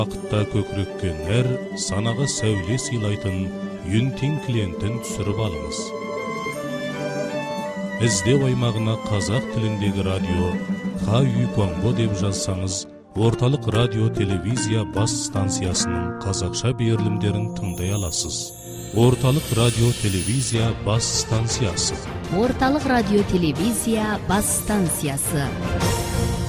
Вакытта көкрөккөнер санага сәуле сыйлайтын Юнтин клиентин түсіріп алыңыз. Іздеу аймағына қазақ тіліндегі радио Хаю Конго деп жазсаңыз, Орталық радио телевизия бас станциясының қазақша берілімдерін тыңдай аласыз. Орталық радио телевизия бас станциясы. Орталық радио телевизия бас станциясы.